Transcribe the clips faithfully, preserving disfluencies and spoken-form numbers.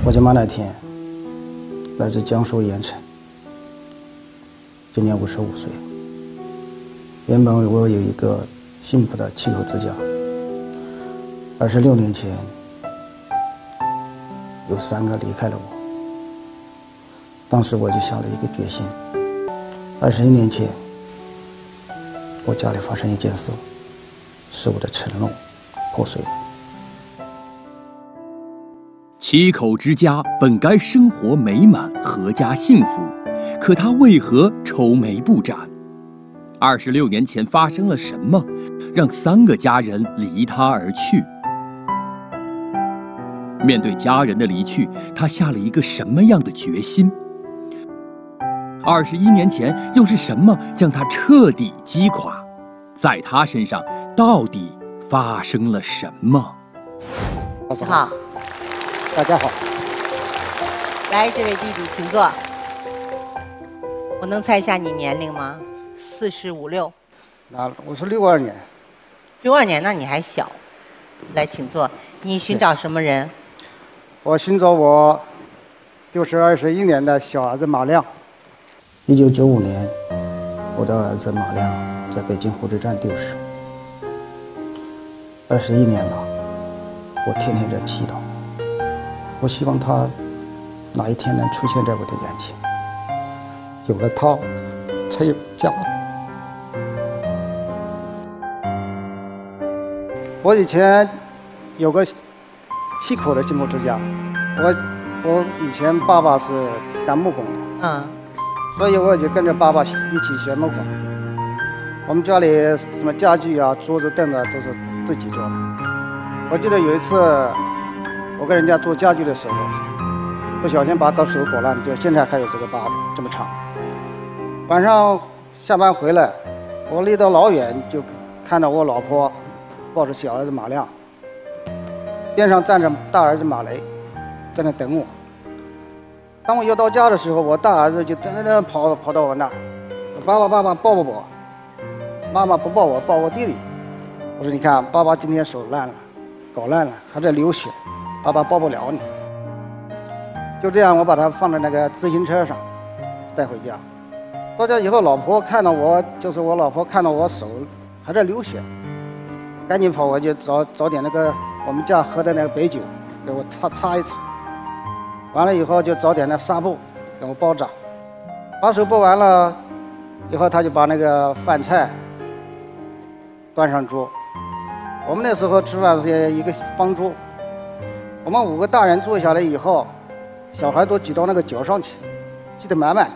我叫马乃天，来自江苏盐城，今年五十五岁。原本我有一个幸福的七口之家，二十六年前，有三个离开了我。当时我就下了一个决心，二十一年前，我家里发生一件事，使我的承诺破碎了。 七口之家本该生活美满、阖家幸福，可他为何愁眉不展？二十六年前发生了什么，让三个家人离他而去？面对家人的离去，他下了一个什么样的决心？二十一年前又是什么将他彻底击垮？在他身上到底发生了什么？ 好， 大家好。 来，这位弟弟，请坐。我能猜一下你年龄吗？四十五六。 那我是六二年。 六二年，那你还小。来，请坐。你寻找什么人？ 我寻找我丢失二十一年的小儿子马亮。一九九五年，我的儿子马亮在北京火车站丢失。二十一年了，我天天在祈祷，我希望他哪一天能出现在我的眼前。有了他，才有家。我以前有个七口的幸福之家，我我以前爸爸是干木工的， 嗯， 所以我就跟着爸爸一起学木工。我们家里什么家具啊、桌子、凳子都是自己做的。我记得有一次，我跟人家做家具的时候，不小心把个手搞烂，对，现在还有这个疤这么长。晚上下班回来，我离得老远，就看到我老婆抱着小儿子马亮，边上站着大儿子马雷，在那等我。当我要到家的时候，我大儿子就噔噔噔跑跑到我那儿，爸爸爸爸抱抱我，妈妈不抱我，抱我弟弟。我说你看，爸爸今天手烂了，搞烂了，还在流血，爸爸抱不了你。就这样，我把他放在那个自行车上，带回家。到家以后，老婆看到我，就是我老婆看到我手还在流血，赶紧跑回去找找点那个我们家喝的那个白酒，给我擦擦一擦。完了以后就找点那纱布给我包扎。把手包完了以后，他就把那个饭菜端上桌。我们那时候吃饭是一个方桌，我们五个大人坐下来以后，小孩都挤到那个脚上去，挤得满满的。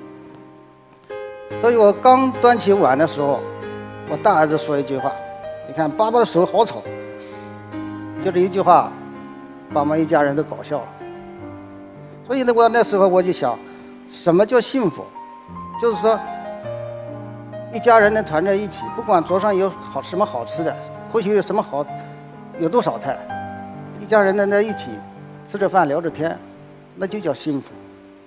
所以我刚端起碗的时候，我大儿子说一句话：“你看爸爸的手好丑。”就这一句话，把我们一家人都搞笑了。所以呢，我那时候我就想，什么叫幸福？就是说，一家人能团在一起，不管桌上有好什么好吃的，或许有什么好，有多少菜，一家人能在一起吃着饭聊着天，那就叫幸福。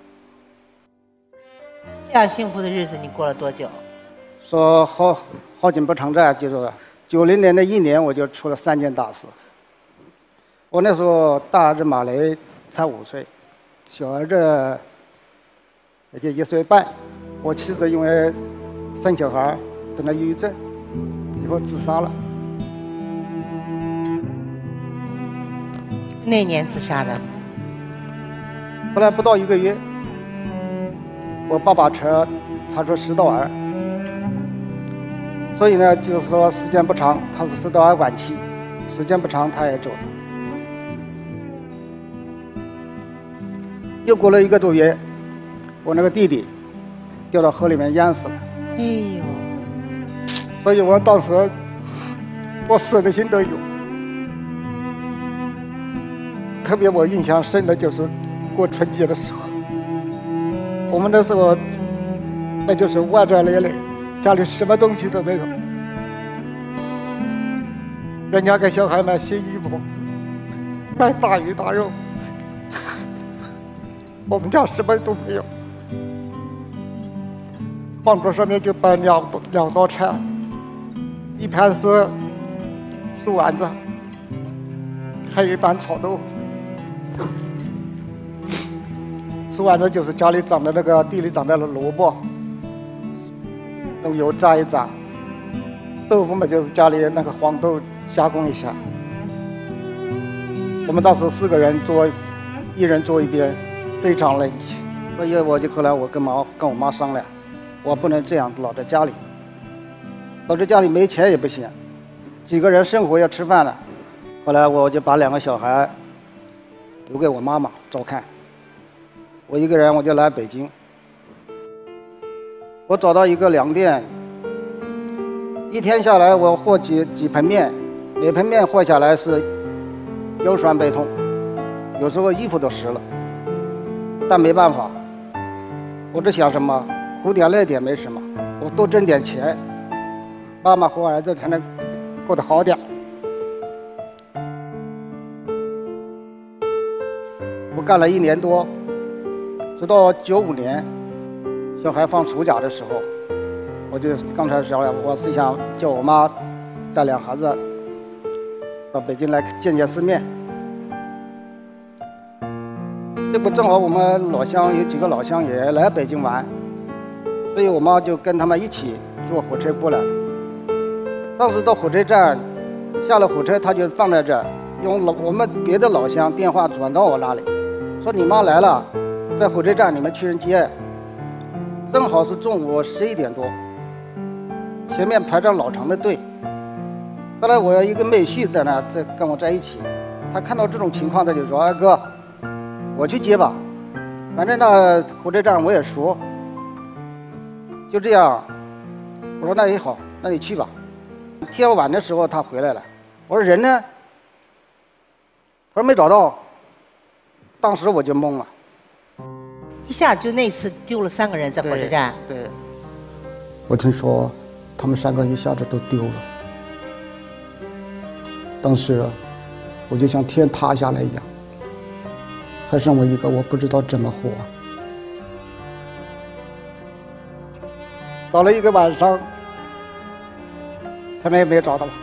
这样幸福的日子你过了多久？ 说好好景不长在，就是九零年的一年，我就出了三件大事。我那时候大儿子马雷才五岁，小儿子也就一岁半。我妻子因为生小孩得了抑郁症，以后自杀了。 那年自杀的。 后来不到一个月，我爸把车查出食道癌，所以呢，就是说时间不长，他是食道癌晚期，时间不长他也走了。又过了一个多月，我那个弟弟掉到河里面淹死了。 哎呦！ 所以我当时我死的心都有。特别我印象深的就是过春节的时候，我们那时候那就是万债累累，家里什么东西都没有，人家给小孩买新衣服，买大鱼大肉，我们家什么都没有。饭桌上面就摆两两道菜，一盘是素丸子，还有一盘炒豆腐。 吃完了就是家里长的那个地里长的萝卜，用油炸一炸。豆腐嘛，就是家里那个黄豆加工一下。我们当时四个人坐，一人坐一边，非常冷清。所以我就后来我跟妈跟我妈商量，我不能这样老在家里，老在家里没钱也不行，几个人生活要吃饭了。后来我就把两个小孩留给我妈妈照看，我一个人我就来北京。我找到一个粮店，一天下来我和几几盆面，每盆面和下来是腰酸背痛，有时候衣服都湿了，但没办法，我只想什么，苦点累点没什么，我多挣点钱，妈妈和儿子才能过得好点。我干了一年多，直到九五年，小孩放暑假的时候，我就刚才说了，我是想叫我妈带两孩子到北京来见见世面。这不正好我们老乡有几个老乡也来北京玩，所以我妈就跟他们一起坐火车过来。当时到火车站，下了火车，她就放在这儿，用老我们别的老乡电话转到我那里，说你妈来了，在火车站你们去人接。正好是中午十一点多，前面排着老长的队。后来我有一个妹婿在那在跟我在一起，他看到这种情况，他就说：“哎哥，我去接吧，反正那火车站我也熟。”就这样，我说那也好，那你去吧。天晚的时候他回来了，我说人呢？他说没找到。当时我就懵了。 一下就那次丢了三个人在火车站。 对，对我听说他们三个一下子都丢了，当时我就像天塌下来一样，还剩我一个，我不知道怎么活。找了一个晚上，他们也没找到，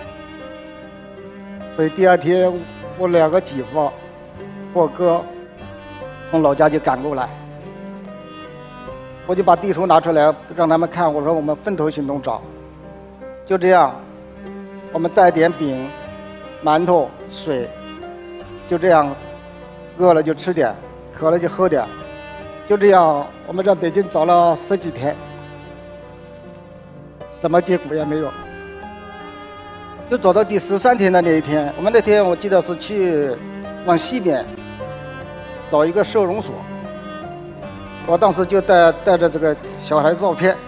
所以第二天我两个姐夫、我哥从老家就赶过来，我就把地图拿出来让他们看，我说我们分头行动找。就这样，我们带点饼、馒头、水，就这样，饿了就吃点，渴了就喝点，就这样，我们在北京找了十几天，什么结果也没有。就找到第十三天的那一天，我们那天我记得是去往西边找一个收容所，我当时就带带着这个小孩照片，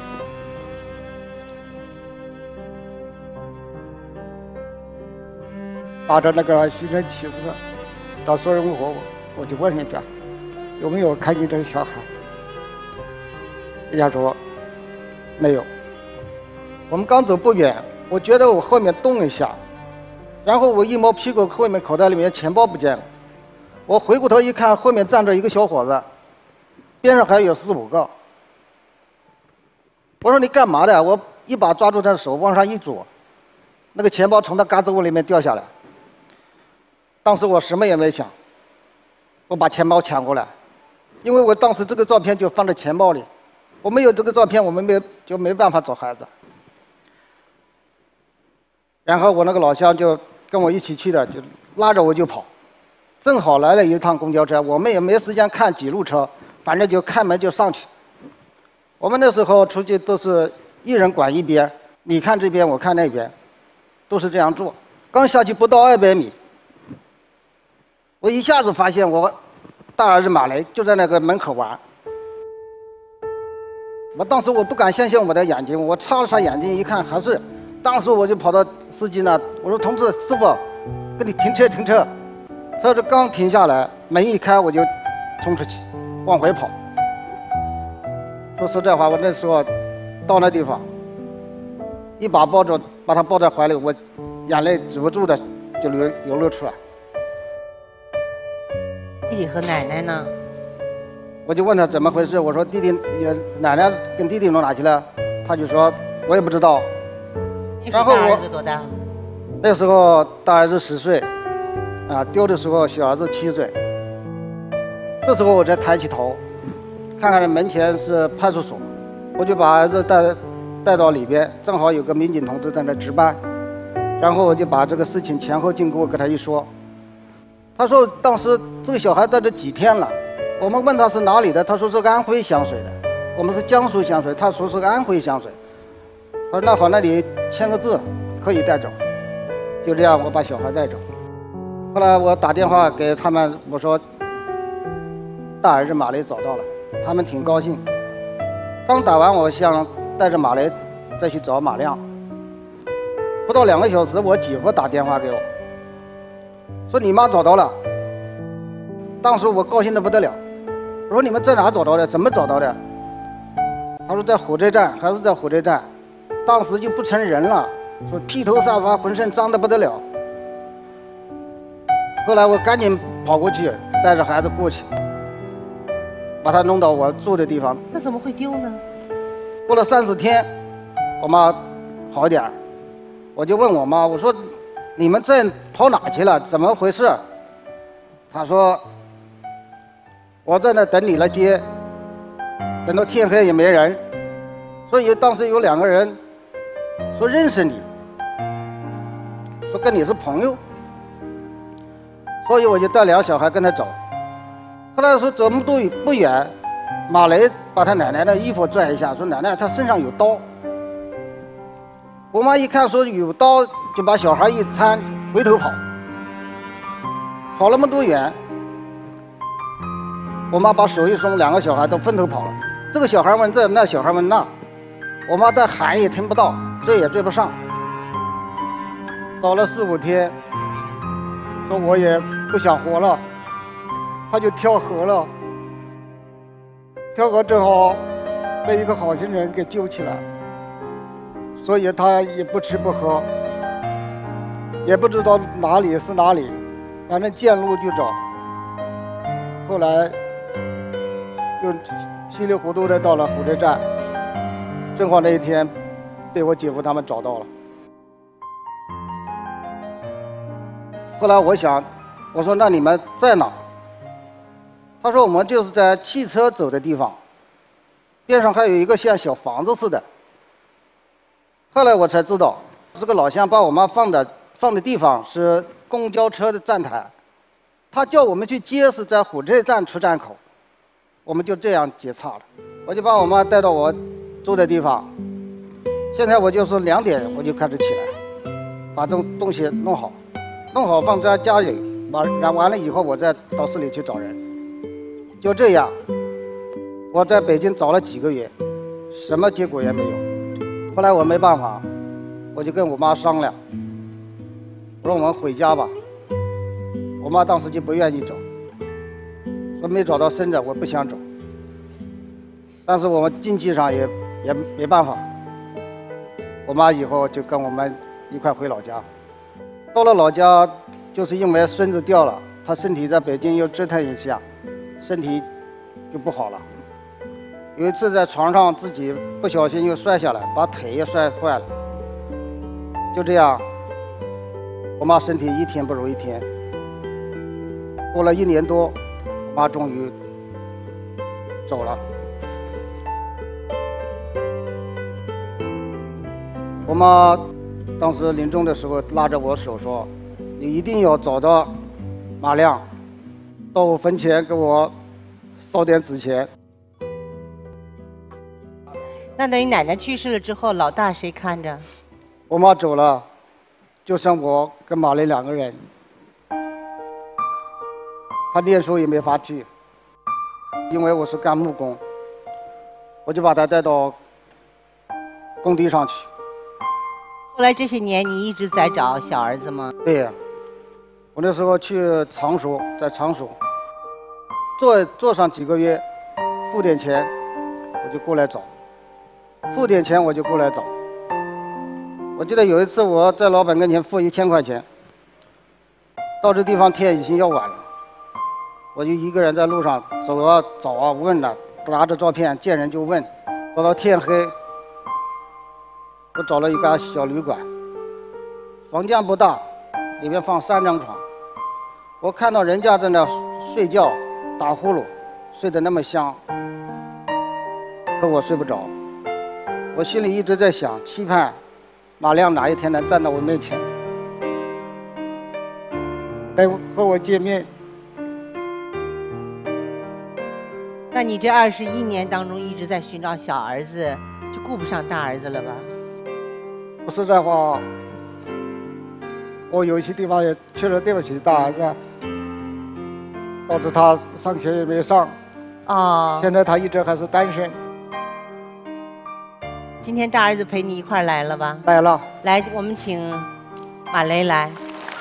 打着那个寻人启事到收容所，我就问人家有没有看见这个小孩，人家说没有。我们刚走不远，我觉得我后面动一下，然后我一摸屁股后面口袋里面钱包不见了，我回过头一看，后面站着一个小伙子，边上还有四五个。我说你干嘛的？我一把抓住他的手往上一左，那个钱包从他胳肢窝里面掉下来。当时我什么也没想，我把钱包抢过来，因为我当时这个照片就放在钱包里，我没有这个照片，我们没就没办法找孩子。然后我那个老乡就跟我一起去的，就拉着我就跑。正好来了一趟公交车，我们也没时间看几路车，反正就开门就上去。我们那时候出去都是一人管一边，你看这边我看那边，都是这样做。刚下去不到二百米，我一下子发现我大儿子马雷就在那个门口玩。我当时我不敢相信我的眼睛，我擦了擦眼睛一看还是，当时我就跑到司机那，我说同志师傅，给你停车停车。车子刚停下来，门一开我就冲出去往回跑。说实在话，我那时候到那地方，一把抱着把他抱在怀里，我眼泪止不住的就流流露出来。 弟弟和奶奶呢？ 我就问他怎么回事，我说弟弟也奶奶跟弟弟弄哪去了？他就说我也不知道。然后我大儿子多大？ 那时候大儿子十岁，啊，丢的时候小儿子七岁。 这时候我才抬起头，看看门前是派出所，我就把儿子带带到里边，正好有个民警同志在那值班，然后我就把这个事情前后经过给他一说。他说当时这个小孩在这几天了，我们问他是哪里的，他说是安徽湘水的，我们是江苏湘水，他说是安徽湘水。他说那好，那你签个字可以带走。就这样我把小孩带走。后来我打电话给他们，我说大儿子马雷找到了，他们挺高兴。刚打完，我想带着马雷再去找马亮。不到两个小时，我姐夫打电话给我，说你妈找到了。当时我高兴得不得了，我说你们在哪找到的？怎么找到的？他说在火车站，还是在火车站。当时就不成人了，说披头散发，浑身脏得不得了。后来我赶紧跑过去，带着孩子过去，把他弄到我住的地方。 那怎么会丢呢？ 过了三四天，我妈好一点，我就问我妈，我说你们这跑哪去了？怎么回事？她说我在那等你来接，等到天黑也没人。所以当时有两个人说认识你，说跟你是朋友，所以我就带两个小孩跟他走。后来说走不多不远，马雷把他奶奶的衣服拽一下，说奶奶他身上有刀。我妈一看说有刀，就把小孩一搀回头跑，跑那么多远，我妈把手一松，两个小孩都分头跑了。这个小孩问这，那小孩问那，我妈再喊也听不到，追也追不上。找了四五天，说我也不想活了，他就跳河了。跳河正好被一个好心人给救起来，所以他也不吃不喝，也不知道哪里是哪里，反正见路就找。后来又稀里糊涂的到了火车站，正好那一天被我姐夫他们找到了。后来我想，我说那你们在哪？他说我们就是在汽车走的地方，边上还有一个像小房子似的。后来我才知道，这个老乡把我妈放的放的地方是公交车的站台，他叫我们去接是在火车站出站口，我们就这样接岔了。我就把我妈带到我住的地方，现在我就是两点我就开始起来，把东东西弄好，弄好放在家里，完然完了以后我再到市里去找人。就这样，我在北京找了几个月，什么结果也没有。后来我没办法，我就跟我妈商量，我说我们回家吧。我妈当时就不愿意走，说没找到生的，我不想走。但是我们经济上也也没办法，我妈以后就跟我们一块回老家。到了老家，就是因为孙子掉了，她身体在北京又折腾一下，身体就不好了。有一次在床上自己不小心又摔下来，把腿也摔坏了。就这样，我妈身体一天不如一天。过了一年多，我妈终于走了。我妈当时临终的时候拉着我手说：“你一定要找到马亮，到我坟前给我烧点纸钱。” 那等于奶奶去世了之后，老大谁看着？ 我妈走了，就剩我跟马雷两个人。他念书也没法去，因为我是干木工，我就把他带到工地上去。 后来这些年你一直在找小儿子吗？ 对呀，我那时候去常熟，在常熟做做上几个月，付点钱，我就过来找，付点钱我就过来找。我记得有一次我在老板跟前付一千块钱，到这地方天已经要晚了，我就一个人在路上走啊找啊问啊，拿着照片见人就问，找到天黑，我找了一家小旅馆，房间不大，里面放三张床。我看到人家在那睡觉， 打呼噜，睡得那么香，可我睡不着。我心里一直在想，期盼马亮哪一天能站到我面前，来和我见面。 那你这二十一年当中一直在寻找小儿子，就顾不上大儿子了吧？ 说实在话，我有一些地方也确实对不起大儿子，导致他上学也没上。 哦。 现在他一直还是单身。 今天大儿子陪你一块儿来了吧？ 来了。 来，我们请马雷来。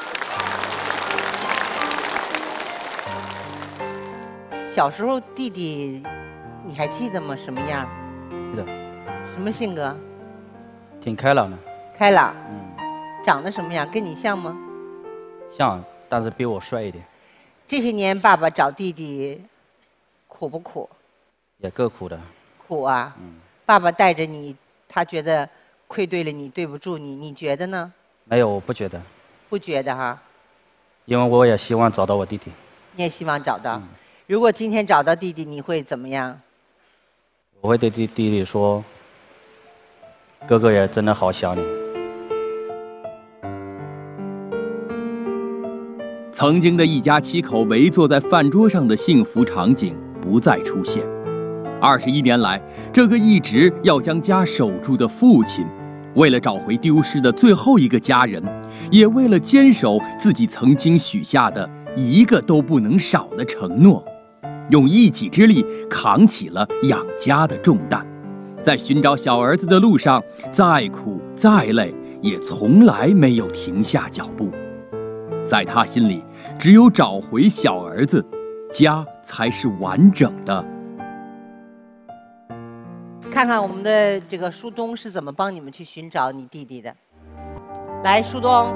小时候弟弟，你还记得吗？什么样？ 记得。 什么性格？ 挺开朗的。 开朗。 嗯。 长得什么样？跟你像吗？ 像，但是比我帅一点。 这些年爸爸找弟弟，苦不苦？ 也够苦的。 苦啊。嗯。爸爸带着你，他觉得愧对了你，对不住你，你觉得呢？ 没有，我不觉得。 不觉得哈？ 因为我也希望找到我弟弟。 你也希望找到。嗯。如果今天找到弟弟，你会怎么样？ 我会对弟弟弟说：“哥哥也真的好想你。” 曾经的一家七口围坐在饭桌上的幸福场景不再出现。二十一年来，这个一直要将家守住的父亲，为了找回丢失的最后一个家人，也为了坚守自己曾经许下的一个都不能少的承诺，用一己之力扛起了养家的重担，在寻找小儿子的路上，再苦再累，也从来没有停下脚步。在他心里，只有找回小儿子，家才是完整的。 看看我们的这个舒东是怎么帮你们去寻找你弟弟的。来，舒东。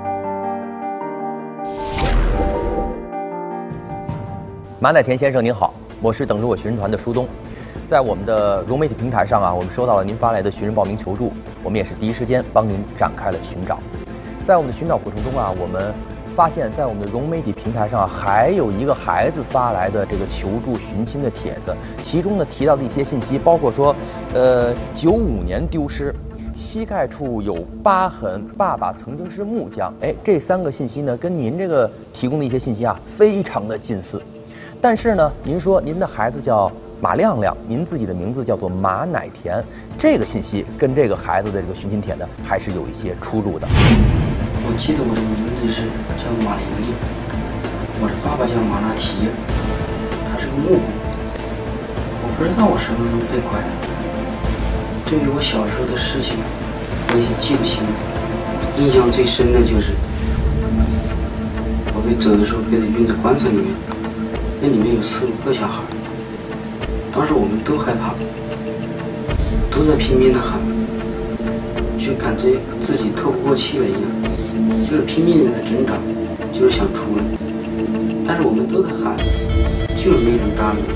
马乃田先生您好，我是等着我寻人团的舒东。在我们的融媒体平台上啊，我们收到了您发来的寻人报名求助，我们也是第一时间帮您展开了寻找。在我们的寻找过程中啊，我们发现，在我们的融媒体平台上，还有一个孩子发来的这个求助寻亲的帖子，其中呢提到的一些信息，包括说，呃，九五年丢失，膝盖处有疤痕，爸爸曾经是木匠，哎，这三个信息呢，跟您这个提供的一些信息啊，非常的近似。但是呢，您说您的孩子叫马亮亮，您自己的名字叫做马乃田，这个信息跟这个孩子的这个寻亲帖呢，还是有一些出入的。 我记得我的名字是叫马玲玲，我的爸爸叫马拉提，他是个木工。我不知道我什么时候被拐了。对于我小时候的事情，我已经记不清了。印象最深的就是我被走的时候被他运在棺材里面，那里面有四五个小孩，当时我们都害怕，都在拼命的喊，就感觉自己透不过气来一样。就是拼命的在挣扎，就是想出来，但是我们都在喊，就是没人搭理。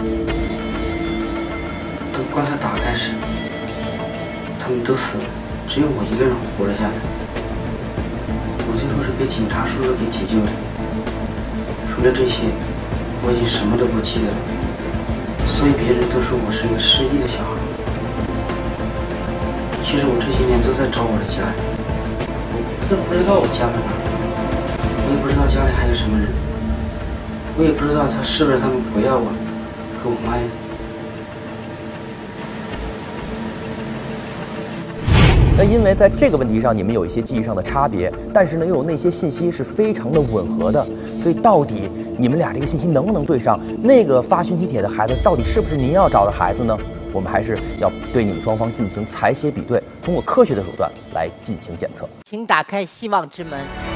等棺材打开时，他们都死了，只有我一个人活了下来。我最后是被警察叔叔给解救的。除了这些，我已经什么都不记得了，所以别人都说我是一个失忆的小孩。其实我这些年都在找我的家人。我不知道我家在哪，我也不知道家里还有什么人，我也不知道他是不是他们不要我，给我卖了。 那因为在这个问题上，你们有一些记忆上的差别，但是呢，又有那些信息是非常的吻合的，所以到底你们俩这个信息能不能对上？那个发寻亲帖的孩子到底是不是您要找的孩子呢？我们还是要对你们双方进行采写比对，通过科学的手段来进行检测。 请打开希望之门。